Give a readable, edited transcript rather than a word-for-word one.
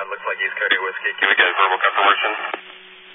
looks like East Coyote Whiskey. Can we get verbal confirmation?